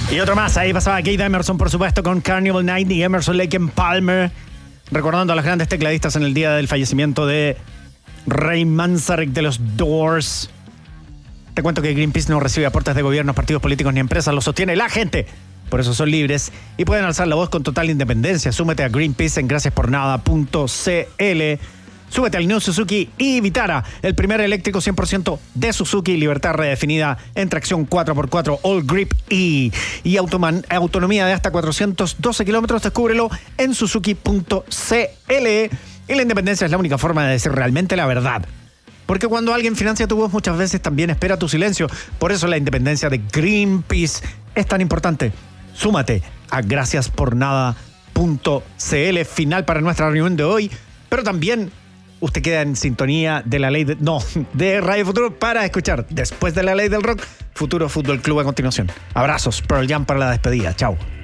Y otro más, ahí pasaba Keith Emerson, por supuesto, con Carnival Night y Emerson, Lake and Palmer, recordando a los grandes tecladistas en el día del fallecimiento de Ray Manzarek de los Doors. Te cuento que Greenpeace no recibe aportes de gobiernos, partidos políticos ni empresas, lo sostiene la gente. Por eso son libres y pueden alzar la voz con total independencia. Súmete a Greenpeace en graciaspornada.cl. Súbete al New Suzuki e-Vitara, el primer eléctrico 100% de Suzuki, libertad redefinida en tracción 4x4 All Grip E y autonomía de hasta 412 kilómetros. Descúbrelo en suzuki.cl. Y la independencia es la única forma de decir realmente la verdad. Porque cuando alguien financia tu voz, muchas veces también espera tu silencio. Por eso la independencia de Greenpeace es tan importante. Súmate a graciaspornada.cl. Final para nuestra reunión de hoy, pero también usted queda en sintonía de la ley de Radio Futuro para escuchar después de la ley del rock Futuro Fútbol Club a continuación. Abrazos, Pearl Jam para la despedida. Chao.